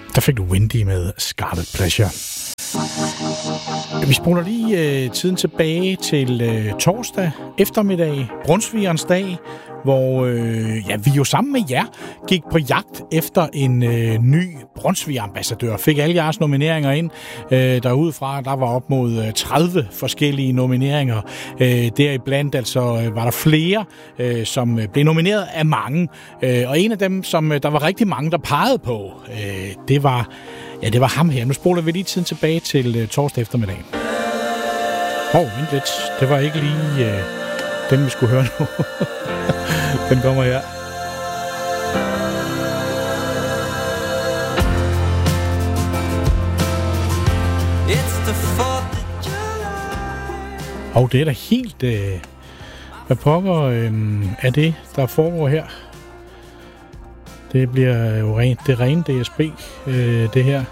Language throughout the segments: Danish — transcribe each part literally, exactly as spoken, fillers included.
Der fik du Windy med Scarlet Pleasure. Vi spoler lige øh, tiden tilbage til øh, torsdag eftermiddag, Brunsvigerens dag, hvor øh, ja, vi jo sammen med jer gik på jagt efter en øh, ny Brunsviger-ambassadør. Fik alle jeres nomineringer ind øh, derudefra. Der var op mod tredive forskellige nomineringer. Øh, deriblandt altså øh, var der flere, øh, som øh, blev nomineret af mange. Øh, og en af dem, som øh, der var rigtig mange, der pegede på, øh, det var ja, det var ham her. Nu spoler vi lige tiden tilbage til øh, torsdag eftermiddag. Hov, oh, vent lidt. Det var ikke lige øh, den, vi skulle høre nu. Den kommer her. Og det er da helt... Øh, hvad pokker øh, er det, der foregår her? Det bliver jo rent, det rene D S B, øh, det her.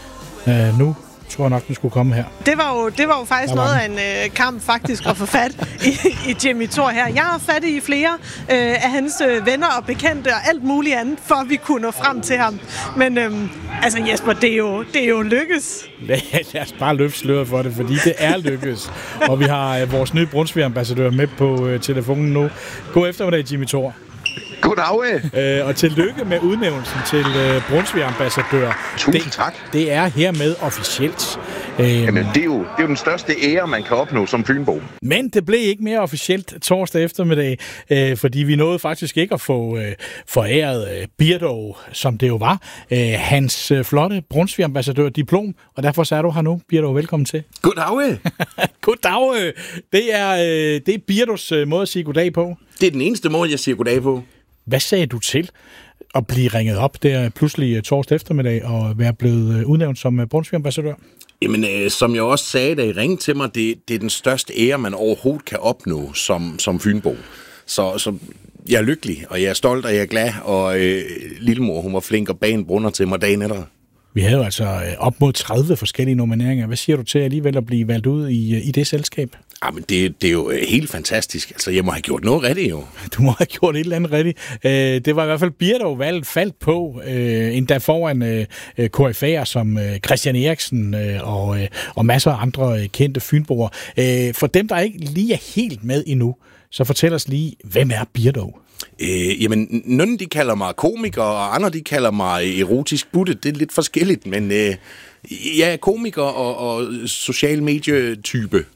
Øh, nu tror jeg nok, den skulle komme her. Det var jo, det var jo faktisk noget af en øh, kamp faktisk at få fat i, i Jimmy Thor her. Jeg har fat i flere øh, af hans øh, venner og bekendte og alt muligt andet, for at vi kunne nå frem til ham. Men øh, altså Jesper, det er jo, det er jo lykkes. Lad os bare løfte sløret for det, fordi det er lykkes. Og vi har øh, vores nye Brunsviger-ambassadør med på øh, telefonen nu. God eftermiddag, Jimmy Thor. Goddag. Øh, og tillykke med udnævnelsen til øh, Brunsviger-ambassadør. Tusind det, tak. Det er hermed officielt. Øh, Jamen, det er, jo, det er jo den største ære, man kan opnå som fynbo. Men det blev ikke mere officielt torsdag eftermiddag, øh, fordi vi nåede faktisk ikke at få øh, foræret øh, Birdo, som det jo var, øh, hans øh, flotte Brunsviger-ambassadør-diplom, og derfor så er du her nu. Birdo, velkommen til. Goddag. Goddag. Det er, øh, det er Birdos øh, måde at sige goddag på. Det er den eneste måde, jeg siger goddag på. Hvad sagde du til at blive ringet op der pludselig torsdag eftermiddag og være blevet udnævnt som Brunsviger-ambassadør? Jamen, øh, som jeg også sagde, da I ringede til mig, det, det er den største ære, man overhovedet kan opnå som, som fynbo. Så, så jeg er lykkelig, og jeg er stolt, og jeg er glad, og øh, lillemor, hun var flink og bag en brunder til mig dagen efter. Vi havde jo altså op mod tredive forskellige nomineringer. Hvad siger du til alligevel at blive valgt ud i, i det selskab? Jamen, det, det er jo helt fantastisk. Altså, jeg må have gjort noget rigtigt, jo. Du må have gjort et eller andet rigtigt. Det var i hvert fald Birdo valgt faldt på, endda foran K F A'er som Christian Eriksen og, og masser af andre kendte fynboer. For dem, der ikke lige er helt med endnu, så fortæl os lige, hvem er Birdo? Øh, jamen, nogle de kalder mig komiker, og andre de kalder mig erotisk butte. Det er lidt forskelligt, men øh, jeg er komiker og, og social medietype.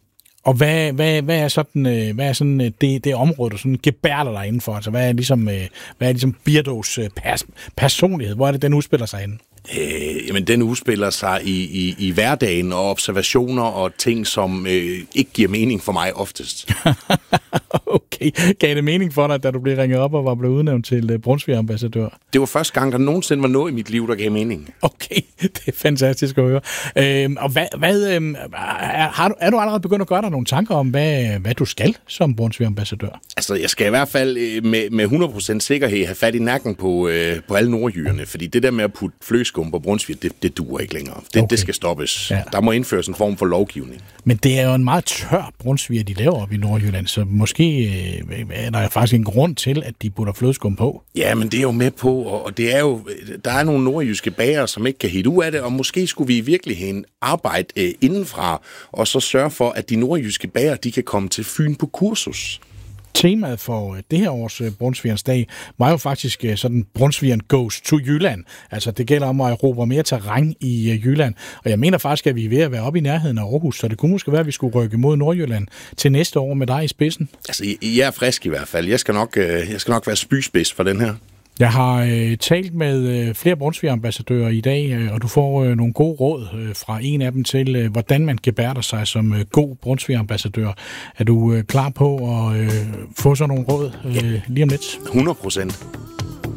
Og hvad, hvad, hvad er sådan, hvad er sådan det, det område, du sådan gebærder dig indenfor? Altså, hvad er ligesom, hvad er ligesom Birdos pers- personlighed? Hvor er det, den udspiller sig henne? Øh, jamen, den udspiller sig i, i, i hverdagen og observationer og ting, som øh, ikke giver mening for mig oftest. Okay. Gav det mening for dig, da du blev ringet op og var blevet udnævnt til uh, Brunsviger-ambassadør? Det var første gang, der nogensinde var noget i mit liv, der gav mening. Okay, det er fantastisk at høre. Øhm, og hvad, hvad, øhm, er, har du, er du allerede begyndt at gøre dig nogle tanker om, hvad, hvad du skal som Brunsviger-ambassadør? Altså, jeg skal i hvert fald med, med hundrede procent sikkerhed have fat i nakken på, øh, på alle nordjyderne, fordi det der med at putte fløskum på Brunsviger, det, det duer ikke længere. Det, okay. det skal stoppes. Ja. Der må indføres en form for lovgivning. Men det er jo en meget tør Brunsviger, de laver op i Nordjylland, så måske øh, er der faktisk en grund til, at de putter flødeskum på. Ja, men det er jo med på, og det er jo, der er nogle nordjyske bager, som ikke kan hitte ud af det, og måske skulle vi i virkeligheden arbejde øh, indenfra, og så sørge for, at de nordjyske bager, de kan komme til Fyn på kursus. Temaet for det her års Brunsvigerens dag var jo faktisk sådan, Brunsvigeren goes to Jylland. Altså, det gælder om at erobre mere terræn i Jylland. Og jeg mener faktisk, at vi er ved at være oppe i nærheden af Aarhus, så det kunne måske være, at vi skulle rykke mod Nordjylland til næste år med dig i spidsen. Altså, jeg er frisk i hvert fald. Jeg skal nok, jeg skal nok være spyspids for den her. Jeg har øh, talt med øh, flere Brunsviger-ambassadører i dag, øh, og du får øh, nogle gode råd øh, fra en af dem til, øh, hvordan man gebærder sig som øh, god Brunsviger-ambassadør. Er du øh, klar på at øh, få sådan nogle råd øh, lige om lidt? hundrede procent.